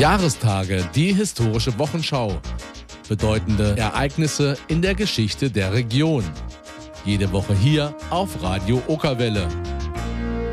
Jahrestage, die historische Wochenschau. Bedeutende Ereignisse in der Geschichte der Region. Jede Woche hier auf Radio Okerwelle.